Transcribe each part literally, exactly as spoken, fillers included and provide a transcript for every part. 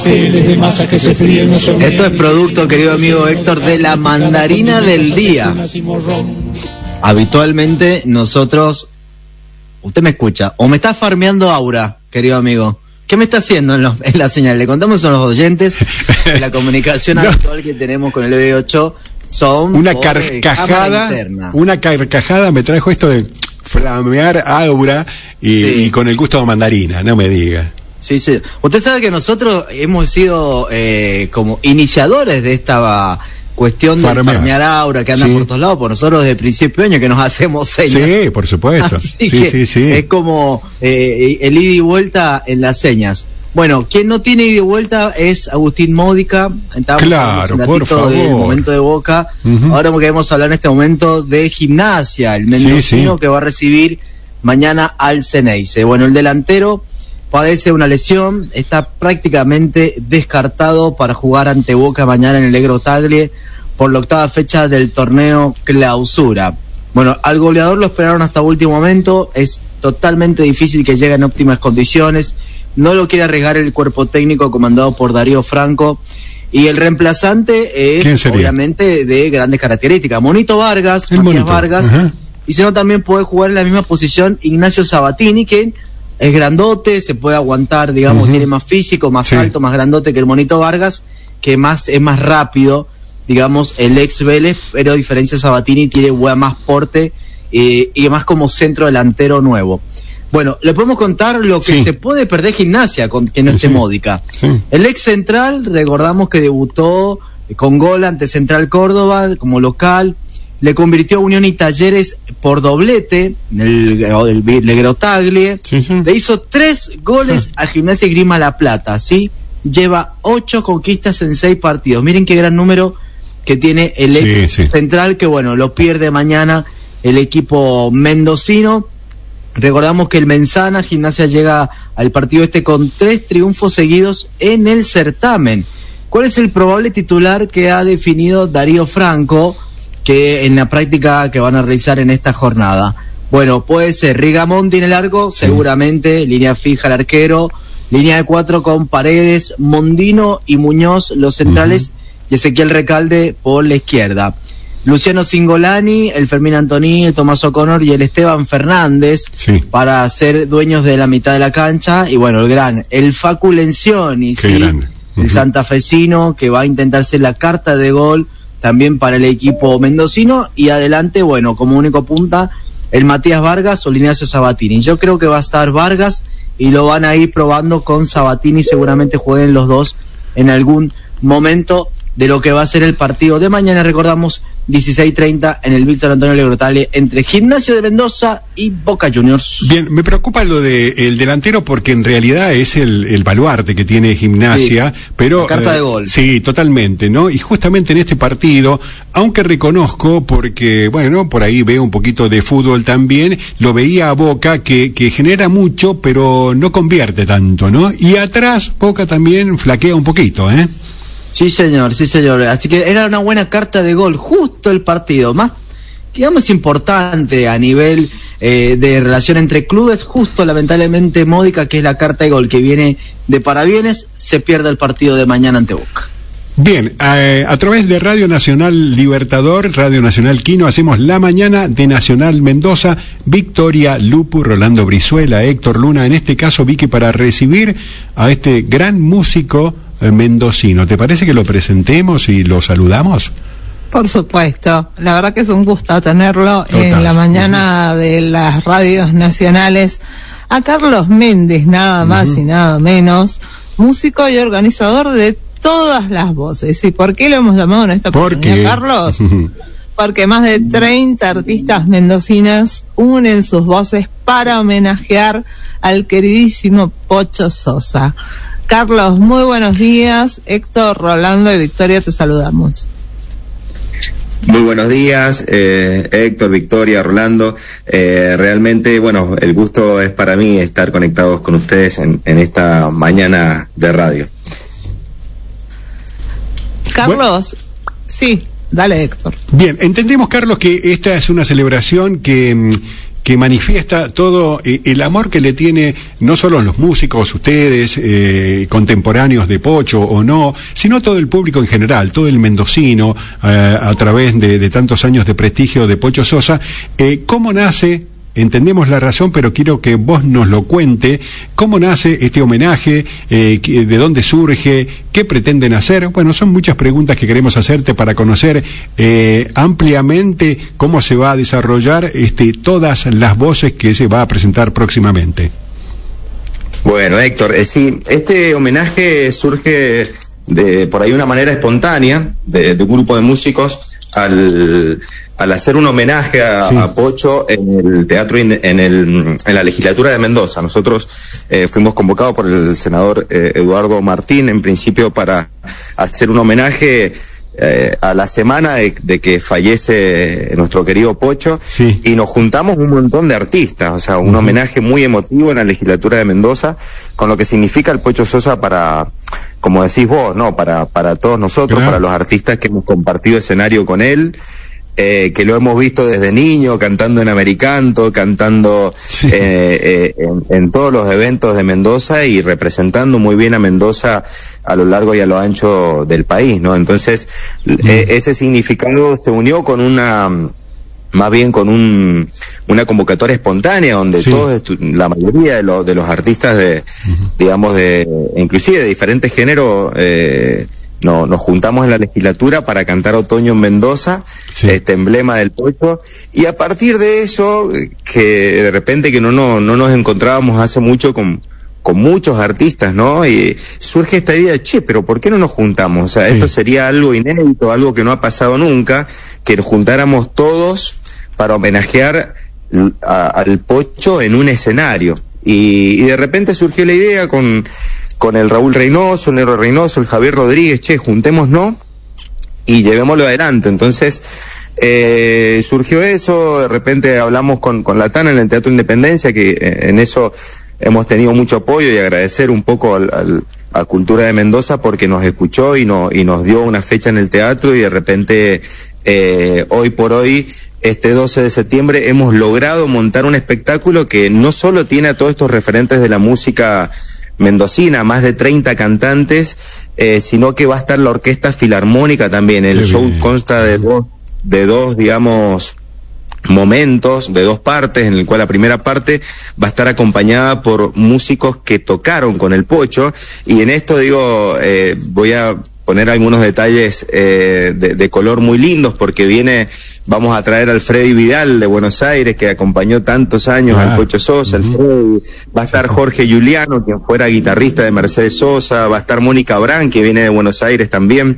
Esto es producto, querido amigo Héctor, de la mandarina del día. Habitualmente nosotros... Usted me escucha, o me está farmeando Aura, querido amigo. ¿Qué me está haciendo en, los, en la señal? Le contamos a los oyentes que la comunicación no. habitual que tenemos con el B ocho son una carcajada, una carcajada me trajo esto de flamear Aura y, sí. y con el gusto de mandarina, no me diga. Sí, sí. Usted sabe que nosotros hemos sido eh, como iniciadores de esta cuestión de farmear Aura que anda sí. por todos lados, por nosotros desde principio de año que nos hacemos señas. Sí, por supuesto. Así sí, que sí, sí. Es como eh, el ida y vuelta en las señas. Bueno, quien no tiene ida y vuelta es Agustín Módica. Estábamos claro, un por favor. Del momento de Boca. Uh-huh. Ahora queremos hablar en este momento de Gimnasia, el mendocino sí, sí. que va a recibir mañana al Ceneice. Bueno, el delantero padece una lesión, está prácticamente descartado para jugar ante Boca mañana en el Negro Tagle por la octava fecha del torneo Clausura. Bueno, al goleador lo esperaron hasta último momento, es totalmente difícil que llegue en óptimas condiciones, no lo quiere arriesgar el cuerpo técnico comandado por Darío Franco, y el reemplazante es obviamente de grandes características, Monito Vargas, el Matías Monito. Vargas, ajá. Y si no también puede jugar en la misma posición Ignacio Sabatini, que es grandote, se puede aguantar, digamos, uh-huh. tiene más físico, más sí. alto, más grandote que el Monito Vargas, que más es más rápido, digamos, el ex Vélez, pero a diferencia de Sabatini tiene más porte eh, y más como centro delantero nuevo. Bueno, le podemos contar lo que sí. se puede perder Gimnasia con que no esté sí. Módica. Sí. El ex central, recordamos que debutó con gol ante Central Córdoba como local, le convirtió a Unión y Talleres por doblete, el, el, el Negro Tagle, sí, sí. le hizo tres goles a Gimnasia y Grima La Plata, ¿sí? Lleva ocho conquistas en seis partidos. Miren qué gran número que tiene el ex sí, sí. central, que bueno, lo pierde mañana el equipo mendocino. Recordamos que el Menzana, Gimnasia llega al partido este con tres triunfos seguidos en el certamen. ¿Cuál es el probable titular que ha definido Darío Franco, que en la práctica que van a realizar en esta jornada? Bueno, puede ser Rigamonti en el arco, sí. seguramente, línea fija el arquero, línea de cuatro con Paredes, Mondino y Muñoz los centrales, uh-huh. y Ezequiel Recalde por la izquierda. Luciano Cingolani, el Fermín Antoní, el Tomás O'Connor y el Esteban Fernández sí. para ser dueños de la mitad de la cancha. Y bueno, el gran, el Facu Lencioni, Qué ¿sí? grande. Uh-huh. el santafesino, que va a intentar ser la carta de gol también para el equipo mendocino. Y adelante, bueno, como único punta, el Matías Vargas o Ignacio Sabatini. Yo creo que va a estar Vargas y lo van a ir probando con Sabatini, seguramente jueguen los dos en algún momento de lo que va a ser el partido de mañana. Recordamos, dieciséis treinta en el Víctor Antonio Legrotale entre Gimnasia de Mendoza y Boca Juniors. Bien, me preocupa lo del de delantero porque en realidad es el, el baluarte que tiene Gimnasia, sí, pero... La carta eh, de gol. Sí, totalmente, ¿no? Y justamente en este partido, aunque reconozco, porque, bueno, por ahí veo un poquito de fútbol también, lo veía a Boca que, que genera mucho, pero no convierte tanto, ¿no? Y atrás, Boca también flaquea un poquito, ¿eh? Sí, señor, sí, señor. Así que era una buena carta de gol, justo el partido más, digamos, importante a nivel eh, de relación entre clubes, justo lamentablemente Módica, que es la carta de gol que viene de parabienes, se pierde el partido de mañana ante Boca. Bien, eh, a través de Radio Nacional Libertador, Radio Nacional Quino, hacemos la mañana de Nacional Mendoza, Victoria Lupu, Rolando Brizuela, Héctor Luna, en este caso Vicky, para recibir a este gran músico mendocino. ¿Te parece que lo presentemos y lo saludamos? Por supuesto, la verdad que es un gusto tenerlo Total. en la mañana uh-huh. de las radios nacionales. A Carlos Méndez, nada más uh-huh. y nada menos, músico y organizador de todas las voces. ¿Y por qué lo hemos llamado en esta oportunidad, Carlos? Uh-huh. Porque más de treinta artistas mendocinas unen sus voces para homenajear al queridísimo Pocho Sosa. Carlos, muy buenos días. Héctor, Rolando y Victoria, te saludamos. Muy buenos días, eh, Héctor, Victoria, Rolando. Eh, realmente, bueno, el gusto es para mí estar conectados con ustedes en, en esta mañana de radio. Carlos, bueno. sí, dale, Héctor. Bien, entendemos, Carlos, que esta es una celebración que... que manifiesta todo eh, el amor que le tiene no solo los músicos, ustedes, eh, contemporáneos de Pocho o no, sino todo el público en general, todo el mendocino, eh, a través de, de tantos años de prestigio de Pocho Sosa. Eh, ¿Cómo nace? Entendemos la razón, pero quiero que vos nos lo cuente. ¿Cómo nace este homenaje? Eh, ¿De dónde surge? ¿Qué pretenden hacer? Bueno, son muchas preguntas que queremos hacerte para conocer eh, ampliamente cómo se va a desarrollar este, todas las voces que se va a presentar próximamente. Bueno, Héctor, eh, sí, este homenaje surge de por ahí una manera espontánea de, de un grupo de músicos al... al hacer un homenaje a, sí. a Pocho en el teatro, en, el, en la legislatura de Mendoza. Nosotros eh, fuimos convocados por el senador eh, Eduardo Martín, en principio, para hacer un homenaje eh, a la semana de, de que fallece nuestro querido Pocho, sí. y nos juntamos un montón de artistas, o sea, un uh-huh. homenaje muy emotivo en la legislatura de Mendoza, con lo que significa el Pocho Sosa para, como decís vos, no, para, para todos nosotros, claro. para los artistas que hemos compartido escenario con él. Eh, que lo hemos visto desde niño, cantando en Americanto, cantando sí. eh, eh, en, en todos los eventos de Mendoza y representando muy bien a Mendoza a lo largo y a lo ancho del país, ¿no? Entonces, mm. eh, ese significado se unió con una... más bien con un una convocatoria espontánea donde sí. todos, la mayoría de los de los artistas de, uh-huh. digamos, de inclusive de diferentes géneros, eh, no, nos juntamos en la legislatura para cantar Otoño en Mendoza, sí. este emblema del Pocho, y a partir de eso, que de repente que no, no, no nos encontrábamos hace mucho con, con muchos artistas, ¿no? Y surge esta idea de, che, pero ¿por qué no nos juntamos? O sea, sí. esto sería algo inédito, algo que no ha pasado nunca, que nos juntáramos todos para homenajear a, al Pocho en un escenario. Y, y de repente surgió la idea con... con el Raúl Reynoso, el Nero Reynoso, el Javier Rodríguez, che, juntémonos y llevémoslo adelante. Entonces, eh, surgió eso, de repente hablamos con, con Latana en el Teatro Independencia, que eh, en eso hemos tenido mucho apoyo, y agradecer un poco al, al, a Cultura de Mendoza porque nos escuchó y, no, y nos dio una fecha en el teatro, y de repente, eh, hoy por hoy, este doce de septiembre, hemos logrado montar un espectáculo que no solo tiene a todos estos referentes de la música mendocina, más de treinta cantantes, eh, sino que va a estar la Orquesta Filarmónica también. El Qué show bien. consta de dos, de dos, digamos, momentos, de dos partes, en el cual la primera parte va a estar acompañada por músicos que tocaron con el Pocho, y en esto digo, eh, voy a poner algunos detalles eh, de, de color muy lindos, porque viene, vamos a traer al Freddy Vidal de Buenos Aires, que acompañó tantos años ah, al Pocho Sosa, uh-huh. el Freddy, va a estar Jorge Giuliano, quien fuera guitarrista de Mercedes Sosa, va a estar Mónica Brán, que viene de Buenos Aires también,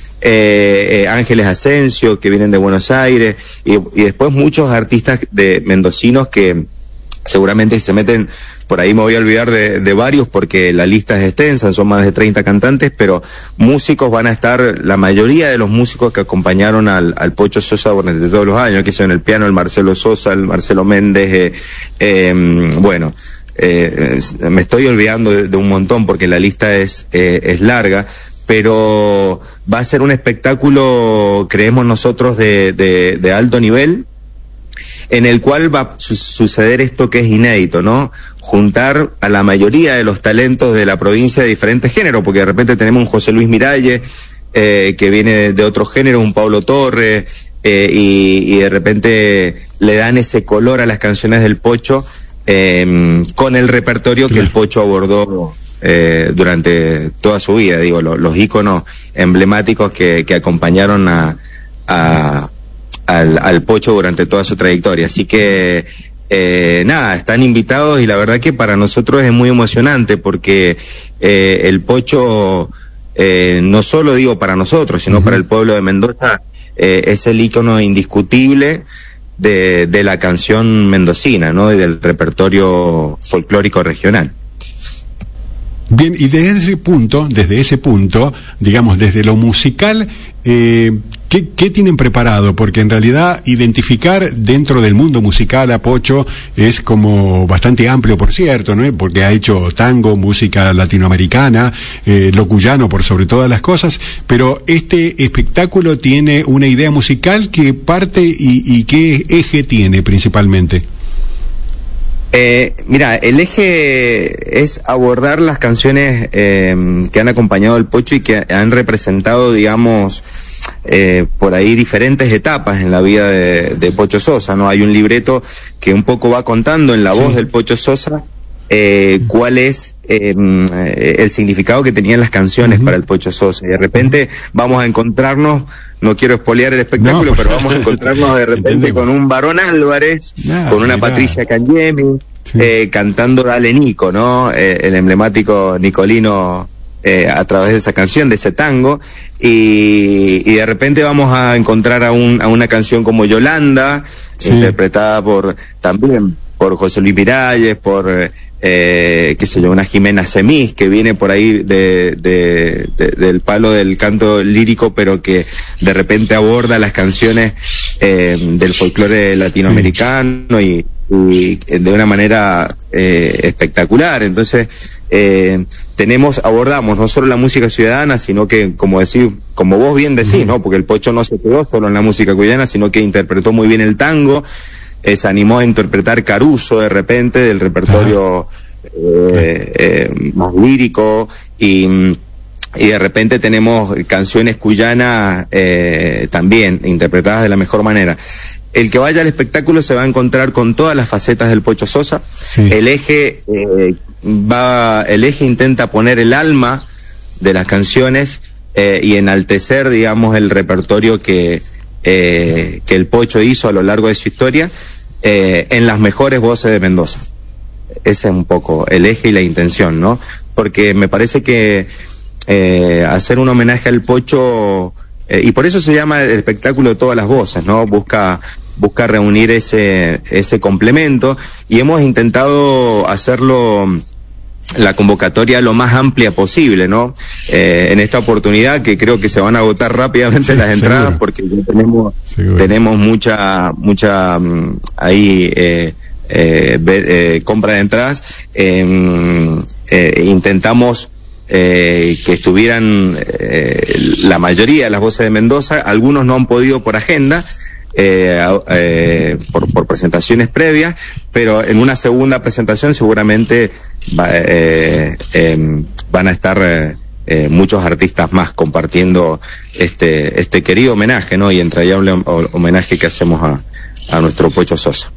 eh, eh, Ángeles Asensio, que vienen de Buenos Aires, y, y después muchos artistas de mendocinos que seguramente se meten, por ahí me voy a olvidar de, de varios porque la lista es extensa, son más de treinta cantantes, pero músicos van a estar, la mayoría de los músicos que acompañaron al, al Pocho Sosa durante todos los años, que son el piano el Marcelo Sosa, el Marcelo Méndez, eh, eh, bueno, eh, me estoy olvidando de, de un montón porque la lista es, eh, es larga, pero va a ser un espectáculo, creemos nosotros, de, de, de alto nivel, en el cual va a su suceder esto que es inédito, ¿no? Juntar a la mayoría de los talentos de la provincia de diferentes géneros, porque de repente tenemos un José Luis Miralle, eh, que viene de, de otro género, un Pablo Torres, eh, y, y de repente le dan ese color a las canciones del Pocho, eh, con el repertorio que el Pocho abordó eh, durante toda su vida, digo, lo, los íconos emblemáticos que, que acompañaron a, a Al, al Pocho durante toda su trayectoria. Así que eh, nada, están invitados, y la verdad que para nosotros es muy emocionante porque eh, el Pocho, eh, no solo digo para nosotros, sino uh-huh. para el pueblo de Mendoza, eh, es el ícono indiscutible de, de la canción mendocina, ¿no? Y del repertorio folclórico regional. Bien, y desde ese punto, desde ese punto, digamos, desde lo musical, eh, ¿qué, ¿qué tienen preparado? Porque en realidad identificar dentro del mundo musical a Pocho es como bastante amplio, por cierto, ¿no? Porque ha hecho tango, música latinoamericana, eh, lo cuyano por sobre todas las cosas, pero este espectáculo tiene una idea musical que parte y, y qué eje tiene principalmente. Eh, mira, el eje es abordar las canciones eh, que han acompañado al Pocho y que han representado, digamos, eh, por ahí diferentes etapas en la vida de, de Pocho Sosa, ¿no? Hay un libreto que un poco va contando en la sí. voz del Pocho Sosa eh, cuál es eh, el significado que tenían las canciones uh-huh. para el Pocho Sosa. Y de repente vamos a encontrarnos, no quiero espolear el espectáculo, no, pero vamos a encontrarnos de repente entendemos. con un Barón Álvarez, no, con una mirá. Patricia Cangemi, sí. eh, cantando Dale Nico, ¿no? Eh, el emblemático Nicolino eh, a través de esa canción, de ese tango. Y, y de repente vamos a encontrar a, un, a una canción como Yolanda, sí. interpretada por también por José Luis Miralles, por eh, qué sé yo, una Jimena Semís, que viene por ahí de, de, de, del palo del canto lírico, pero que de repente aborda las canciones eh, del folclore latinoamericano sí. y, y de una manera eh, espectacular. Entonces eh, tenemos, abordamos no solo la música ciudadana, sino que, como decir, como vos bien decís, ¿no? Porque el Pocho no se quedó solo en la música cuyana, sino que interpretó muy bien el tango. Eh, se animó a interpretar Caruso de repente, del repertorio eh, eh, más lírico, y, y de repente tenemos canciones cuyanas eh, también interpretadas de la mejor manera. El que vaya al espectáculo se va a encontrar con todas las facetas del Pocho Sosa. Sí. El eje eh, va, el eje intenta poner el alma de las canciones eh, y enaltecer, digamos, el repertorio que Eh, que el Pocho hizo a lo largo de su historia eh, en las mejores voces de Mendoza. Ese es un poco el eje y la intención, ¿no? Porque me parece que eh, hacer un homenaje al Pocho, eh, y por eso se llama el espectáculo de todas las voces, ¿no? Busca busca reunir ese ese complemento, y hemos intentado hacerlo, la convocatoria lo más amplia posible, ¿no? Eh, en esta oportunidad, que creo que se van a agotar rápidamente sí, las entradas, seguro. Porque ya tenemos seguro. tenemos mucha mucha um, ahí eh, eh, eh, compra de entradas. Eh, eh, intentamos eh, que estuvieran eh, la mayoría de las voces de Mendoza. Algunos no han podido por agenda, Eh, eh, por, por presentaciones previas, pero en una segunda presentación seguramente va, eh, eh, van a estar eh, eh, muchos artistas más compartiendo este este querido homenaje, ¿no? Y entrañable homenaje que hacemos a, a nuestro Pocho Sosa.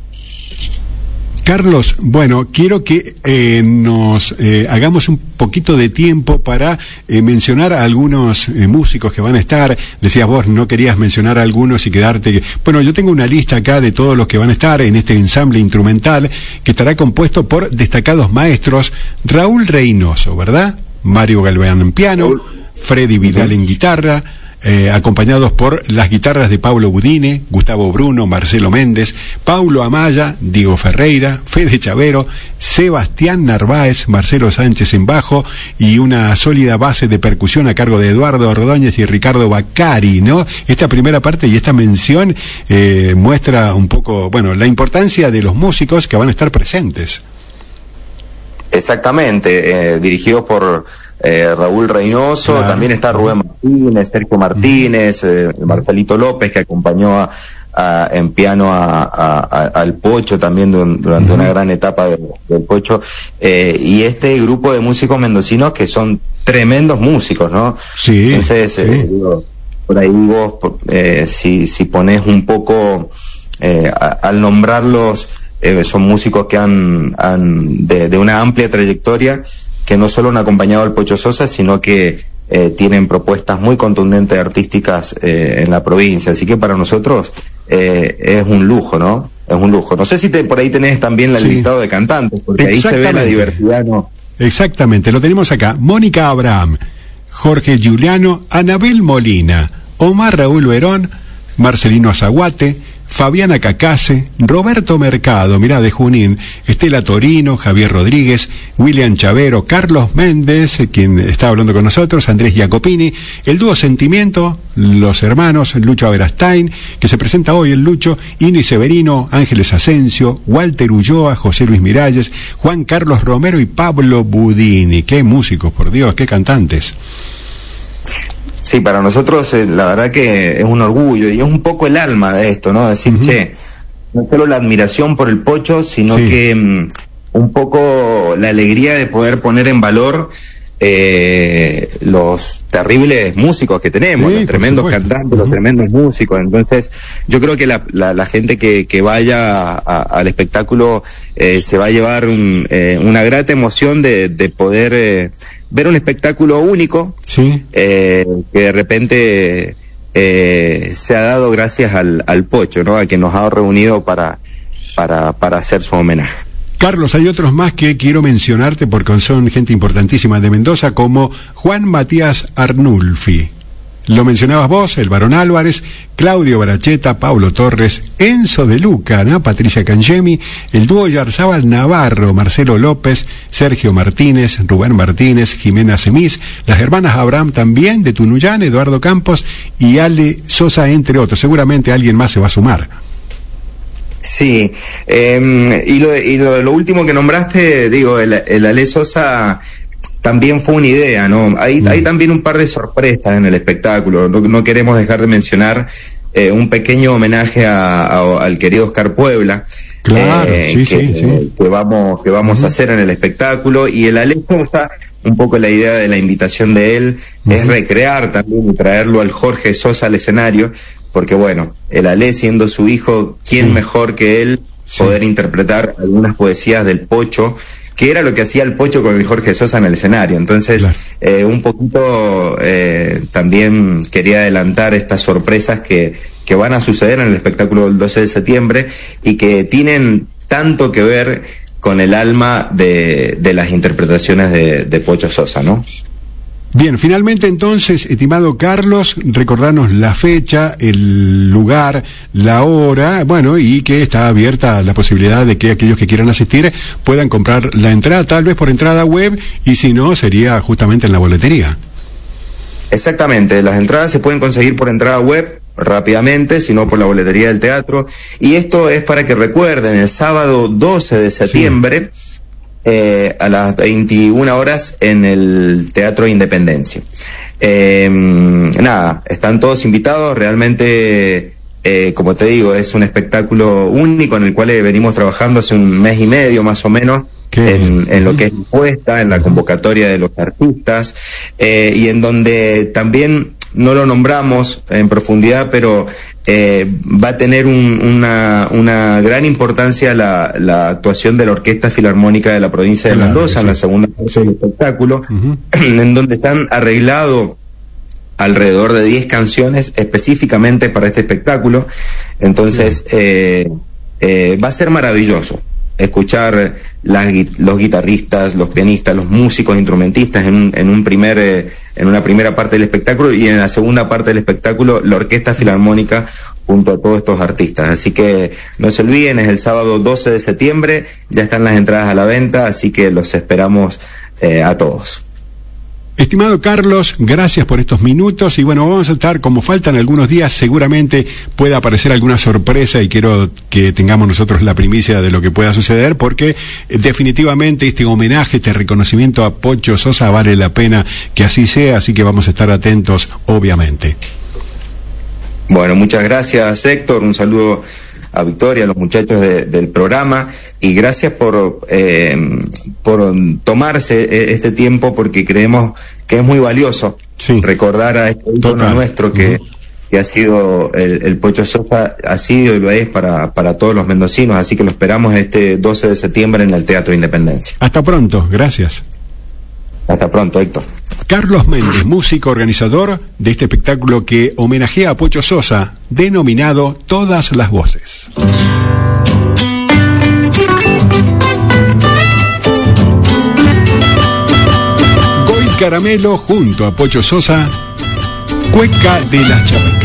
Carlos, bueno, quiero que eh, nos eh, hagamos un poquito de tiempo para eh, mencionar a algunos eh, músicos que van a estar. Decías vos, no querías mencionar a algunos y quedarte... Bueno, yo tengo una lista acá de todos los que van a estar en este ensamble instrumental, que estará compuesto por destacados maestros: Raúl Reynoso, ¿verdad? Mario Galván en piano, Freddy Vidal en guitarra, Eh, acompañados por las guitarras de Pablo Budine, Gustavo Bruno, Marcelo Méndez, Paulo Amaya, Diego Ferreira, Fede Chavero, Sebastián Narváez, Marcelo Sánchez en bajo, y una sólida base de percusión a cargo de Eduardo Ordóñez y Ricardo Baccari, ¿no? Esta primera parte y esta mención eh, muestra un poco, bueno, la importancia de los músicos que van a estar presentes. Exactamente, eh, dirigidos por Eh, Raúl Reynoso, claro. También está Rubén Martínez, Sergio Martínez, eh, Marcelito López, que acompañó a, a, en piano a, a, a, al Pocho también durante uh-huh. una gran etapa de, del Pocho, eh, y este grupo de músicos mendocinos que son tremendos músicos, ¿no? Sí. Entonces, sí. Eh, digo, por ahí vos, eh, si, si pones un poco, eh, a, al nombrarlos, eh, son músicos que han, han de, de una amplia trayectoria, que no solo han acompañado al Pocho Sosa, sino que eh, tienen propuestas muy contundentes artísticas eh, en la provincia. Así que para nosotros eh, es un lujo, ¿no? Es un lujo. No sé si te, por ahí tenés también el sí. listado de cantantes, porque ahí se ve la diversidad, ¿no? Exactamente, lo tenemos acá. Mónica Abraham, Jorge Giuliano, Anabel Molina, Omar Raúl Verón, Marcelino Azaguate, Fabiana Cacase, Roberto Mercado, mirá, de Junín, Estela Torino, Javier Rodríguez, William Chavero, Carlos Méndez, quien está hablando con nosotros, Andrés Jacopini, el dúo Sentimiento, los hermanos Lucho Averastain, que se presenta hoy el Lucho, Ini Severino, Ángeles Asensio, Walter Ulloa, José Luis Miralles, Juan Carlos Romero y Pablo Budini. Qué músicos, por Dios, qué cantantes. Sí, para nosotros eh, la verdad que es un orgullo y es un poco el alma de esto, ¿no? Decir, uh-huh. che, no solo la admiración por el Pocho, sino sí. que um, un poco la alegría de poder poner en valor eh, los terribles músicos que tenemos, sí, los tremendos cantantes, uh-huh. los tremendos músicos. Entonces yo creo que la, la, la gente que, que vaya a, a, al espectáculo eh, se va a llevar un, eh, una grata emoción de, de poder eh, ver un espectáculo único, sí. eh, que de repente eh, se ha dado gracias al, al Pocho, ¿no? A quien nos ha reunido para, para, para hacer su homenaje. Carlos, hay otros más que quiero mencionarte porque son gente importantísima de Mendoza, como Juan Matías Arnulfi. Lo mencionabas vos, el Barón Álvarez, Claudio Baracheta, Paulo Torres, Enzo de Luca, ¿no? Patricia Cangemi, el dúo Yarzábal Navarro, Marcelo López, Sergio Martínez, Rubén Martínez, Jimena Semís, las hermanas Abraham también de Tunuyán, Eduardo Campos y Ale Sosa, entre otros. Seguramente alguien más se va a sumar. Sí, eh, y, lo, y lo, lo último que nombraste, digo, el, el Ale Sosa también fue una idea, ¿no? Hay, mm. hay también un par de sorpresas en el espectáculo, no, no queremos dejar de mencionar eh, un pequeño homenaje a, a, al querido Oscar Puebla, claro, eh, sí, que, sí, sí. que vamos, que vamos mm. a hacer en el espectáculo, y el Ale Sosa, un poco la idea de la invitación de él mm. es recrear también y traerlo al Jorge Sosa al escenario, porque bueno, el Ale siendo su hijo, ¿quién sí. mejor que él sí. poder interpretar algunas poesías del Pocho, que era lo que hacía el Pocho con el Jorge Sosa en el escenario? Entonces, claro. eh, un poquito eh, también quería adelantar estas sorpresas que, que van a suceder en el espectáculo del doce de septiembre y que tienen tanto que ver con el alma de, de las interpretaciones de, de Pocho Sosa, ¿no? Bien, finalmente entonces, estimado Carlos, recordarnos la fecha, el lugar, la hora, bueno, y que está abierta la posibilidad de que aquellos que quieran asistir puedan comprar la entrada, tal vez por entrada web, y si no, sería justamente en la boletería. Exactamente, las entradas se pueden conseguir por entrada web rápidamente, si no por la boletería del teatro, y esto es para que recuerden, el sábado doce de septiembre... Sí. Eh, a las veintiuna horas en el Teatro Independencia. Eh, nada, están todos invitados, realmente, eh, como te digo, es un espectáculo único en el cual venimos trabajando hace un mes y medio más o menos, en, en lo que es puesta, en la convocatoria de los artistas, eh, y en donde también no lo nombramos en profundidad, pero eh, va a tener un, una, una gran importancia la, la actuación de la Orquesta Filarmónica de la provincia de claro, Mendoza, sí. en la segunda parte sí. del espectáculo, uh-huh. en donde están arreglado alrededor de diez canciones específicamente para este espectáculo. Entonces, sí. eh, eh, va a ser maravilloso escuchar las, los guitarristas, los pianistas, los músicos, instrumentistas en un, en un primer eh, en una primera parte del espectáculo, y en la segunda parte del espectáculo la Orquesta Filarmónica junto a todos estos artistas. Así que no se olviden, es el sábado doce de septiembre, ya están las entradas a la venta, así que los esperamos eh, a todos. Estimado Carlos, gracias por estos minutos y bueno, vamos a estar, como faltan algunos días, seguramente pueda aparecer alguna sorpresa y quiero que tengamos nosotros la primicia de lo que pueda suceder, porque definitivamente este homenaje, este reconocimiento a Pocho Sosa vale la pena que así sea, así que vamos a estar atentos, obviamente. Bueno, muchas gracias, Héctor, un saludo a Victoria, a los muchachos de, del programa, y gracias por eh, por tomarse este tiempo, porque creemos que es muy valioso sí. recordar a este ícono nuestro que, uh-huh. que ha sido el, el Pocho Sosa, ha sido y lo es para, para todos los mendocinos, así que lo esperamos este doce de septiembre en el Teatro Independencia. Hasta pronto, gracias. Hasta pronto, Héctor. Carlos Méndez, músico organizador de este espectáculo que homenajea a Pocho Sosa, denominado Todas las Voces. Goy Caramelo junto a Pocho Sosa, Cueca de las Chapas.